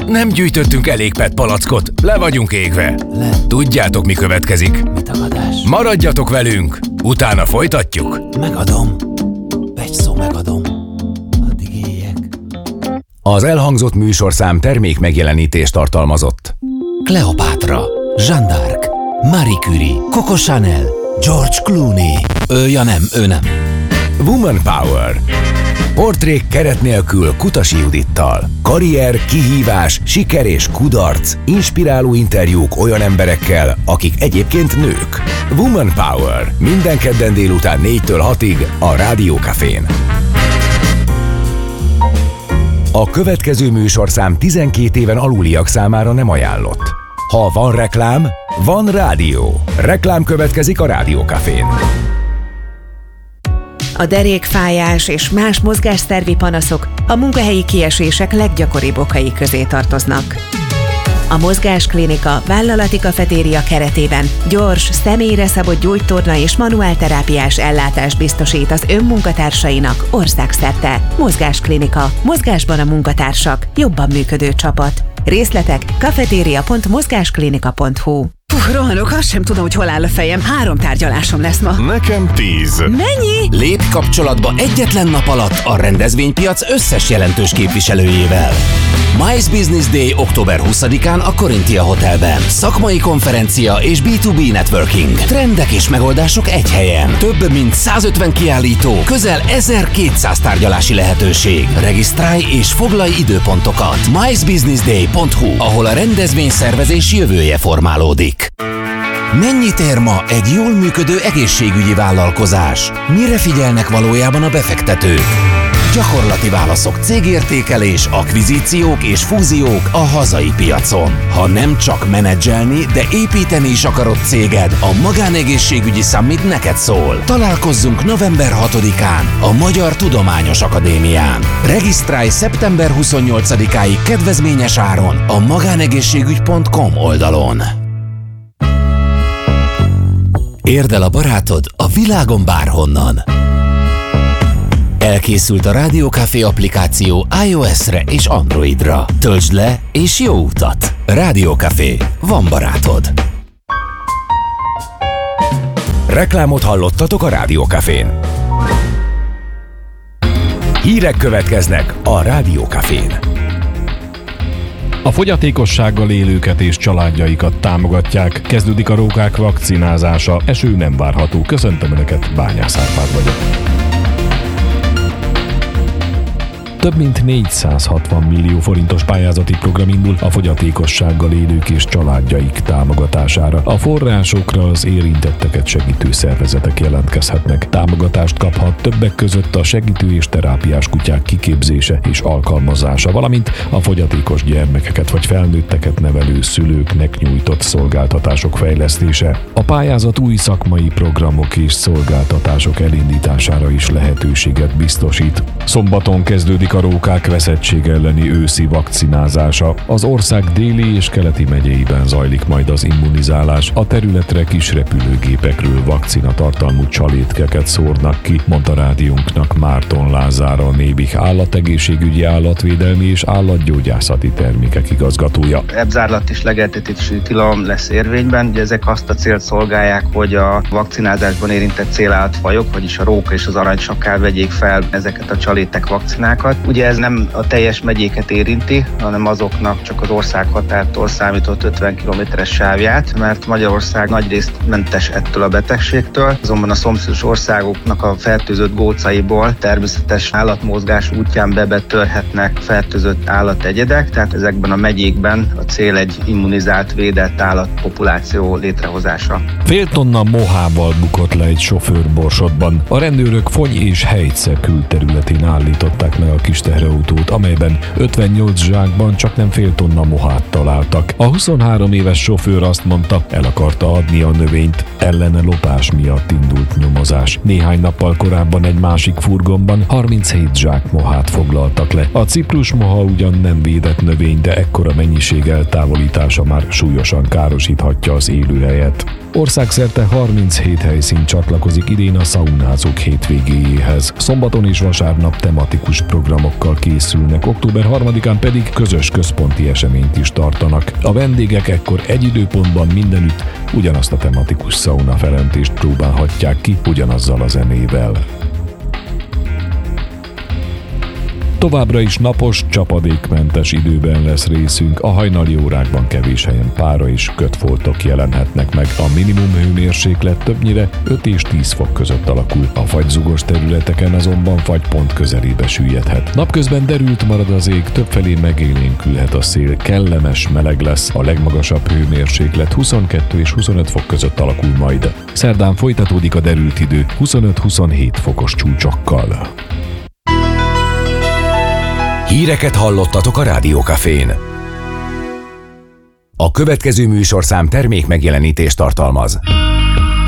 Nem gyűjtöttünk elég PET palackot, le vagyunk égve. Tudjátok, mi következik? Mi tagadás? Maradjatok velünk, utána folytatjuk. Megadom. Egy szó megadom. Addig éljek. Az elhangzott műsorszám termék megjelenítést tartalmazott. Kleopátra, Jeanne d'Arc, Marie Curie, Coco Chanel, George Clooney. Ő nem. Woman Power. Portrék keret nélkül Kutasi Judittal. Karrier, kihívás, siker és kudarc. Inspiráló interjúk olyan emberekkel, akik egyébként nők. Woman Power. Minden kedden délután 4-től 6-ig a Rádió Cafén. A következő műsorszám 12 éven aluliak számára nem ajánlott. Ha van reklám, van rádió. Reklám következik a Rádió Cafén. A derékfájás és más mozgásszervi panaszok a munkahelyi kiesések leggyakoribb okai közé tartoznak. A Mozgásklinika vállalati kafetéria keretében gyors, személyre szabott gyógytorna és manuálterápiás ellátást biztosít az önmunkatársainak országszerte. Mozgásklinika. Mozgásban a munkatársak. Jobban működő csapat. Részletek kafetéria.mozgásklinika.hu. Rohanok, azt sem tudom, hogy hol áll a fejem. 3 tárgyalásom lesz ma. Nekem 10. Mennyi? Lépj kapcsolatba egyetlen nap alatt a rendezvénypiac összes jelentős képviselőjével. Mice Business Day október 20-án a Corinthia Hotelben. Szakmai konferencia és B2B networking. Trendek és megoldások egy helyen. Több mint 150 kiállító, közel 1200 tárgyalási lehetőség. Regisztrálj és foglalj időpontokat. micebusinessday.hu, ahol a rendezvényszervezés jövője formálódik. Mennyit ér ma egy jól működő egészségügyi vállalkozás? Mire figyelnek valójában a befektetők? Gyakorlati válaszok, cégértékelés, akvizíciók és fúziók a hazai piacon. Ha nem csak menedzselni, de építeni is akarod céged, a Magánegészségügyi Summit neked szól. Találkozzunk november 6-án a Magyar Tudományos Akadémián. Regisztrálj szeptember 28-áig kedvezményes áron a magánegészségügy.com oldalon. Érd el a barátod a világon bárhonnan. Elkészült a Rádió Café applikáció iOS-re és Androidra. Töltsd le és jó utat! Rádió Café. Van barátod. Reklámot hallottatok a Rádió Cafén. Hírek következnek a Rádió Cafén. A fogyatékossággal élőket és családjaikat támogatják. Kezdődik a rókák vakcinázása. Eső nem várható. Köszöntöm Önöket, Bányász Árpád vagyok. Több mint 460 millió forintos pályázati program indul a fogyatékossággal élők és családjaik támogatására. A forrásokra az érintetteket segítő szervezetek jelentkezhetnek. Támogatást kaphat többek között a segítő és terápiás kutyák kiképzése és alkalmazása, valamint a fogyatékos gyermekeket vagy felnőtteket nevelő szülőknek nyújtott szolgáltatások fejlesztése. A pályázat új szakmai programok és szolgáltatások elindítására is lehetőséget biztosít. Szombaton kezdődik a rókák veszettség elleni őszi vakcinázása. Az ország déli és keleti megyeiben zajlik majd az immunizálás. A területre kis repülőgépekről vakcinatartalmú csalétkeket szórnak ki, mondta rádiónknak Márton Lázár, a Nébih állategészségügyi, állatvédelmi és állatgyógyászati termékek igazgatója. Ebzárlat és legeltetési tilalom lesz érvényben. Ugye ezek azt a célt szolgálják, hogy a vakcinázásban érintett célállatfajok, vagyis a róka és az aranysakál vegyék fel ezeket a csalétek vakcinákat. Ugye ez nem a teljes megyéket érinti, hanem azoknak csak az országhatártól számított 50 kilométeres sávját, mert Magyarország nagyrészt mentes ettől a betegségtől, azonban a szomszédos országoknak a fertőzött gócaiból természetes állatmozgás útján bebetörhetnek fertőzött állategyedek, tehát ezekben a megyékben a cél egy immunizált, védett állatpopuláció létrehozása. Fél tonna mohával bukott le egy sofőr Borsodban. A rendőrök Fony és Helyce külterületén állították meg a kis teherautót, amelyben 58 zsákban csak nem fél tonna mohát találtak. A 23 éves sofőr azt mondta, el akarta adni a növényt, ellene lopás miatt indult nyomozás. Néhány nappal korábban egy másik furgonban 37 zsák mohát foglaltak le. A ciprusmoha ugyan nem védett növény, de ekkora mennyiség eltávolítása már súlyosan károsíthatja az élőhelyet. Országszerte 37 helyszín csatlakozik idén a szaunázók hétvégéjéhez. Szombaton és vasárnap tematikus programokkal készülnek, október 3-án pedig közös központi eseményt is tartanak. A vendégek ekkor egy időpontban mindenütt ugyanazt a tematikus szauna felöntést próbálhatják ki ugyanazzal a zenével. Továbbra is napos, csapadékmentes időben lesz részünk, a hajnali órákban kevés helyen pára és kötfoltok jelenhetnek meg. A minimum hőmérséklet többnyire 5 és 10 fok között alakul, a fagyzugos területeken azonban fagypont közelébe süllyedhet. Napközben derült marad az ég, többfelé megélénkülhet a szél, kellemes meleg lesz, a legmagasabb hőmérséklet 22 és 25 fok között alakul majd. Szerdán folytatódik a derült idő 25-27 fokos csúcsokkal. Híreket hallottatok a Rádió Cafén. A következő műsorszám termék megjelenítést tartalmaz.